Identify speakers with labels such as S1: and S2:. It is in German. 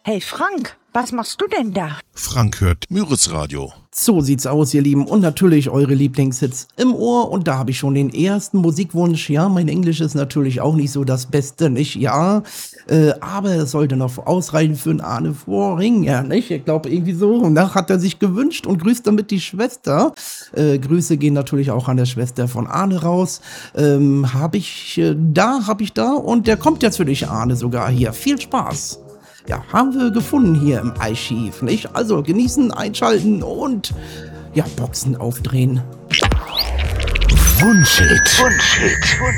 S1: Hey Frank, was machst du denn da?
S2: Frank hört Müritz Radio.
S3: So sieht's aus, ihr Lieben. Und natürlich eure Lieblingshits im Ohr. Und da habe ich schon den ersten Musikwunsch. Ja, mein Englisch ist natürlich auch nicht so das Beste, nicht? Ja, aber es sollte noch ausreichen für einen Arne Voring, ja, nicht? Ich glaube, irgendwie so. Und da hat er sich gewünscht und grüßt damit die Schwester. Grüße gehen natürlich auch an der Schwester von Arne raus. Hab ich da. Und der kommt jetzt für dich, Arne, sogar hier. Viel Spaß. Ja, haben wir gefunden hier im Archiv, nicht? Also genießen, einschalten und ja, Boxen aufdrehen.
S2: Wunschhit.